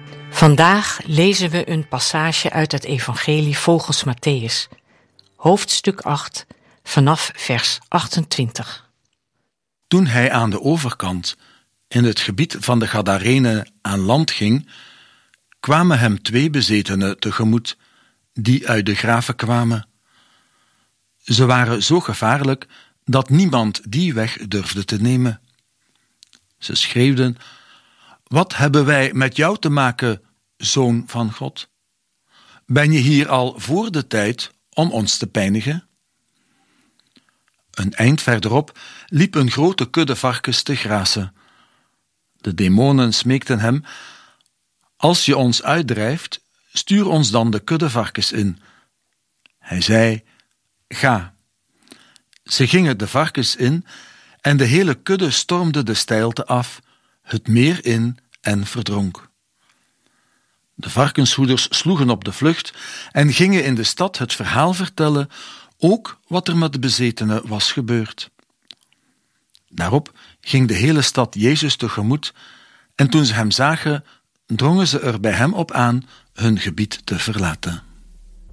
Vandaag lezen we een passage uit het Evangelie volgens Mattheüs, hoofdstuk 8, vanaf vers 28. Toen hij aan de overkant, in het gebied van de Gadarenen, aan land ging, kwamen hem 2 bezetenen tegemoet, die uit de graven kwamen. Ze waren zo gevaarlijk dat niemand die weg durfde te nemen. Ze schreeuwden: "Wat hebben wij met jou te maken, Zoon van God? Ben je hier al voor de tijd om ons te pijnigen?" Een eind verderop liep een grote kudde varkens te grazen. De demonen smeekten hem: "Als je ons uitdrijft, stuur ons dan de kudde varkens in." Hij zei: "Ga." Ze gingen de varkens in en de hele kudde stormde de steilte af, het meer in en verdronk. De varkenshoeders sloegen op de vlucht en gingen in de stad het verhaal vertellen, ook wat er met de bezetenen was gebeurd. Daarop ging de hele stad Jezus tegemoet en toen ze hem zagen, drongen ze er bij hem op aan hun gebied te verlaten.